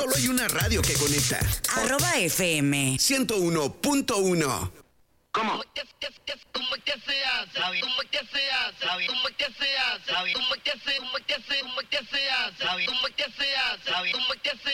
Solo hay una radio que conecta. @FM 101.1. ¿Cómo? ¿Cómo que se hace? ¿Cómo que se hace? ¿Cómo que se hace? ¿Cómo que se hace? ¿Cómo que se hace? ¿Cómo que se hace? ¿Cómo que se hace?